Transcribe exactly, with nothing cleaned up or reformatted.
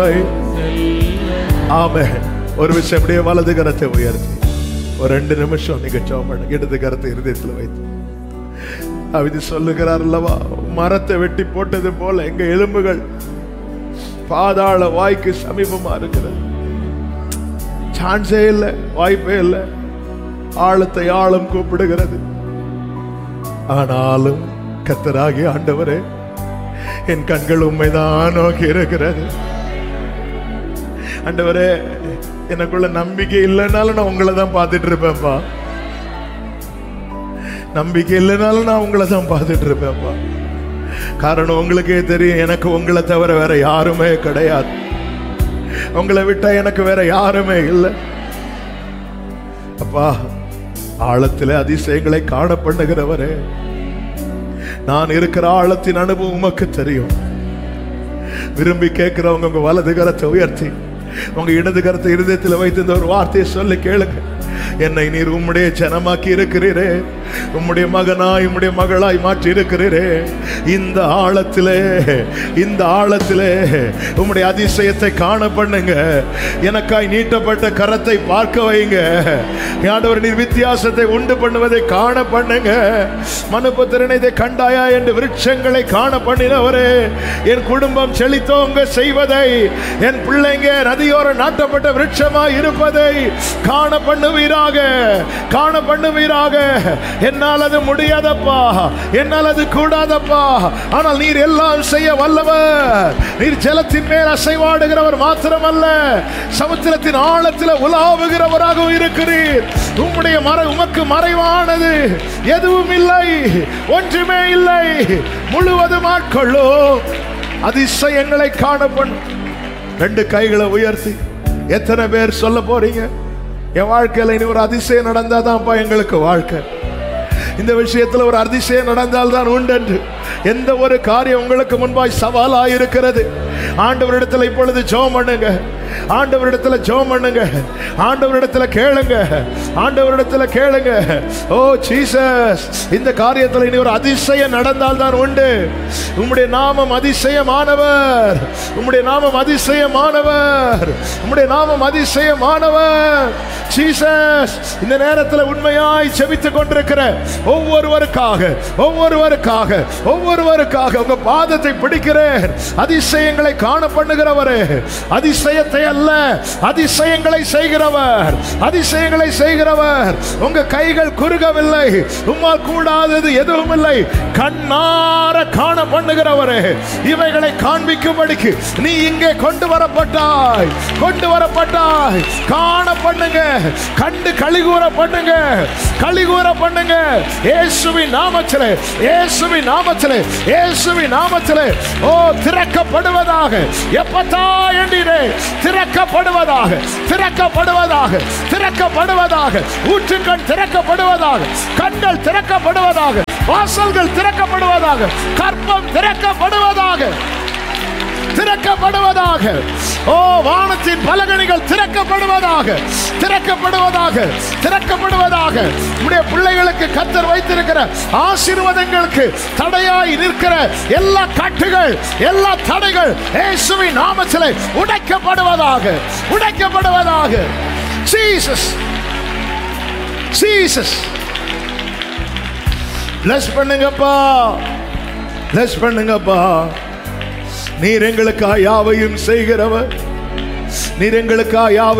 ஆமென். ஒரு விஷயம் அப்படியே வலது கரத்தை உயர்த்தி ஒரு ரெண்டு நிமிஷம் நீங்க ஜெபம் பண்ணுங்க. இடது கரத்தை இருதயத்தில் வைத்து அவதி சொல்லுகிறார் அல்லவா, மரத்தை வெட்டி போட்டது போல எங்க எலும்புகள் பாதாள வாய்க்கு சமீபமா இருக்கிறது. சான்ஸே இல்லை, வாய்ப்பே இல்லை. ஆழத்தை ஆழம் கூப்பிடுகிறது. ஆனாலும் கர்த்தராகிய ஆண்டவரே, என் கண்கள் உண்மைதான் நோக்கி இருக்கிறது. ஆண்டவரே, எனக்குள்ள நம்பிக்கை இல்லைனாலும் நான் உங்களை தான் பார்த்துட்டு இருப்பேன்ப்பா. நம்பிக்கை இல்லைனாலும் நான் உங்களை தான் பார்த்துட்டு இருப்பேன்ப்பா. காரணம் உங்களுக்கே தெரியும், எனக்கு உங்களை தவிர வேற யாருமே கிடையாது. உங்களை விட்டா எனக்கு வேற யாருமே இல்லை. அப்பா, ஆழத்திலே அதிசயங்களை காண பண்ணுகிறவரே, நான் இருக்கிற ஆழத்தின் அனுபவம் உமக்கு தெரியும். விரும்பி கேட்கிறவங்க உங்க வலது கரத்தை உயர்த்தி உங்க இடது கரத்தை இருதயத்தில் வைத்து இந்த ஒரு வார்த்தையை சொல்லி கேளுங்க. என்னை நீர் உம்முடைய ஜனமாக்கி இருக்கிறீரே, உம்முடைய மகனாய் உம்முடைய மகளாய் மாற்றி இருக்கிறீரே. இந்த ஆழத்திலே இந்த ஆழத்திலே உம்முடைய அதிசயத்தை காண பண்ணுங்க. எனக்காய் நீட்டப்பட்ட கரத்தை பார்க்க வைங்க. ஆண்டவர், நீர் வித்தியாசத்தை உண்டு பண்ணுவதை காண பண்ணுங்க. மனுபுத்திரனை இதை கண்டாயா என்று விருட்சங்களை காண பண்ணினவரே, என் குடும்பம் செழித்தோங்க செய்வதை, என் பிள்ளைங்க நதியோர நாட்டப்பட்ட விருட்சமாய் இருப்பதை காண பண்ணுவீராக, காண பண்ணுவீராக. என்னால் அது முடியாதப்பா, என்னால் அது கூடாதப்பா. ஆனால் நீர் எல்லாம் செய்ய வல்லவர். நீர் ஜலத்தின் மேல் அசைவாடுகிறவர் மாத்திரமல்ல, சமுத்திரத்தின் ஆழத்தில் உலாவுகிறவராகவும் இருக்கிறீர். உம்முடைய மறை உமக்கு மறைவானது எதுவும் இல்லை, ஒன்றுமே இல்லை. முழுவதும் ஆட்கொள்ளோ அதிசயங்களை காணப்படும். ரெண்டு கைகளை உயர்த்தி எத்தனை பேர் சொல்ல போறீங்க, என் வாழ்க்கையில் இனி ஒரு அதிசயம் நடந்தாதான்ப்பா எங்களுக்கு வாழ்க்கை. இந்த விஷயத்தில் ஒரு அதிசயம் நடந்தால் தான் உண்டு என்று. எந்த ஒரு காரியம் உங்களுக்கு முன்பாய் சவாலாக இருக்கிறது, ஆண்டவரிடத்தில் இப்பொழுது ஜெபம் பண்ணுங்க. ஆண்டவரிடத்தில் ஜெபம் பண்ணுங்க. ஆண்டவரிடத்தில் கேளுங்க. ஆண்டவரிடத்தில் கேளுங்க. ஓ ஜீசஸ், இந்த காரியத்தில் இனி ஒரு அதிசயம் நடந்தால் தான் உண்டு. உம்முடைய நாமம் அதிசயமானவர், உம்முடைய நாமம் அதிசயமானவர், உம்முடைய நாமம் அதிசயமானவர். ஜீசஸ், இந்த நேரத்தில் உண்மையாய் செபித்துக் கொண்டிருக்கிற ஒவ்வொருவருக்காக ஒவ்வொருவருக்காக ஒவ்வொருவருக்காக உங்க பாதத்தை பிடிக்கிறேன். அதிசயங்களை காண பண்ணுகிறவரே, அதிசயத்தை அல்ல அதிசயங்களை செய்கிறவர், அதிசயங்களை செய்கிறவர். உங்க கைகள் குறுகவில்லை, உம்மால் கூடாதது எதுவும் இல்லை. கண்ணார காண பண்ணுகிறவரே, இவைகளை காண்பிக்கும்படிக்கு நீ இங்கே கொண்டு வரப்பட்டாய், கொண்டு வரப்பட்டாய். காண பண்ணுங்க, கண்டு கலிகூற பண்ணுங்க, கலிகூற பண்ணுங்க. இயேசுவின் நாமத்திலே, இயேசுவின் நாமத்திலே, இயேசுவின் நாமத்திலே. ஓ திறக்கப்படுவதாக, எப்பதா என்றே திறக்கப்படுவதாக, திறக்கப்படுவதாக, திறக்கப்படுவதாக. ஊற்றுக்கண் திறக்கப்படுவதாக, கண்கள் திறக்கப்படுவதாக, வாசல்கள் திறக்கப்படுவதாக, கற்பம் திறக்கப்படுவதாக, திறக்கப்படுவதாக. ஓ வானத்தின் பலகணிகள் திறக்கப்படுவதாக, திறக்கப்படுவதாக, திறக்கப்படுவதாக. உடைய பிள்ளைகளுக்கு கர்த்தர் வைத்திருக்கிற ஆசீர்வாதங்களுக்கு தடையாய் நிற்கிற எல்லா கட்டுகள், எல்லா தடைகள் இயேசுவின் நாமத்திலே உடைக்கப்படுவதாக, உடைக்கப்படுவதாக. Jesus, Jesus. பிளஸ் பண்ணுங்கப்பா, பிளஸ் பண்ணுங்கப்பா. நீர் எங்களுக்காக யாவையும் செய்கிறவர், நீர் எங்களுக்காக யாவை